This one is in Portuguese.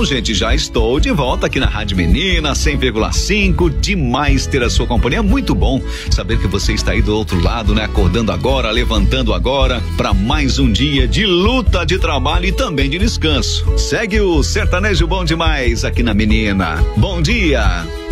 Bom, gente, já estou de volta aqui na Rádio Menina 100,5. Demais ter a sua companhia. Muito bom saber que você está aí do outro lado, né? Acordando agora, levantando agora para mais um dia de luta, de trabalho e também de descanso. Segue o Sertanejo Bom Demais aqui na Menina. Bom dia.